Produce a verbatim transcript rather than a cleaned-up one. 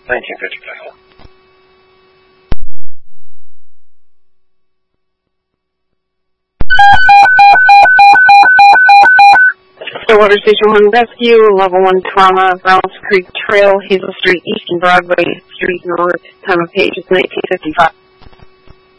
nineteen fifty-five. Stillwater Station one Rescue, Level one Trauma, Browns Creek Trail, Hazel Street East and Broadway Street North. Time of page is nineteen fifty-five.